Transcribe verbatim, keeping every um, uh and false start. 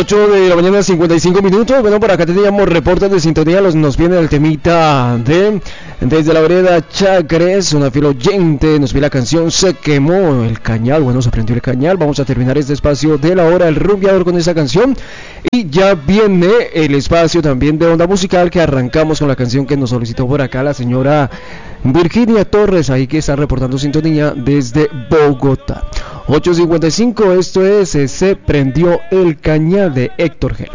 ocho de la mañana, cincuenta y cinco minutos. Bueno, por acá teníamos reportes de sintonía. Los, nos viene el temita de Desde la vereda Chacres. Una fiel oyente nos pide la canción Se quemó el cañal. Bueno, se prendió el cañal. Vamos a terminar este espacio de la hora del rumbeador con esa canción. Y ya viene el espacio también de onda musical, que arrancamos con la canción que nos solicitó por acá la señora Virginia Torres, ahí que está reportando sintonía desde Bogotá. ocho cincuenta y cinco, esto es Se prendió el cañal de Héctor G.